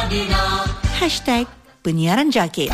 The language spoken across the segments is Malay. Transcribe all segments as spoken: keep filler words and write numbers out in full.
Hashtag Penyiaran Jakim.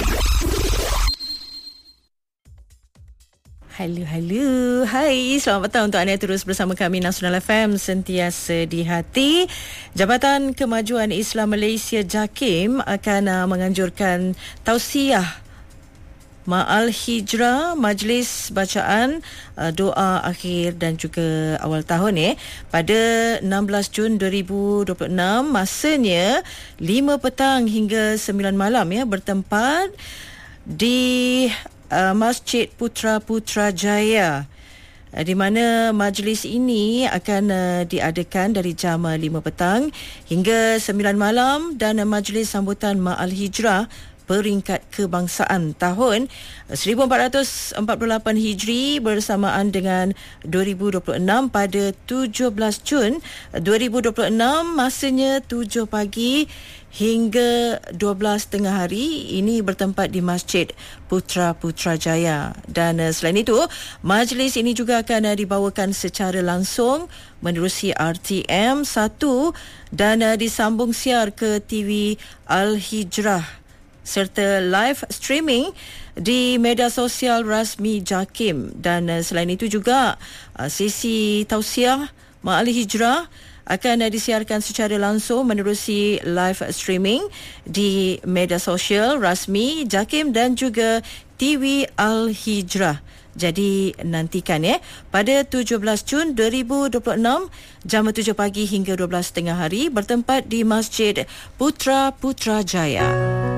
Halo, halo. Hai, selamat petang untuk anda terus bersama kami Nasional F M, sentiasa di hati. Jabatan Kemajuan Islam Malaysia Jakim akan uh, menganjurkan tausiah Ma'al Hijrah, majlis bacaan uh, doa akhir dan juga awal tahun eh pada enam belas Jun dua ribu dua puluh enam, masanya lima petang hingga sembilan malam ya, bertempat di uh, Masjid Putra Putrajaya, uh, di mana majlis ini akan uh, diadakan dari jam uh, lima petang hingga sembilan malam, dan uh, majlis sambutan Ma'al Hijrah Peringkat Kebangsaan tahun seribu empat ratus empat puluh lapan Hijri bersamaan dengan dua ribu dua puluh enam pada tujuh belas Jun dua ribu dua puluh enam, masanya tujuh pagi hingga dua belas tengah hari. Ini bertempat di Masjid Putra Putrajaya. Dan uh, selain itu, majlis ini juga akan uh, dibawakan secara langsung menerusi R T M satu dan uh, disambung siar ke T V Al-Hijrah serta live streaming di media sosial rasmi Jakim. Dan uh, selain itu juga uh, sesi tausiah Ma'al Hijrah akan uh, disiarkan secara langsung menerusi live streaming di media sosial rasmi Jakim dan juga T V Al-Hijrah. Jadi nantikan ya, pada tujuh belas Jun dua ribu dua puluh enam jam tujuh pagi hingga dua belas tengah hari, bertempat di Masjid Putra Putrajaya.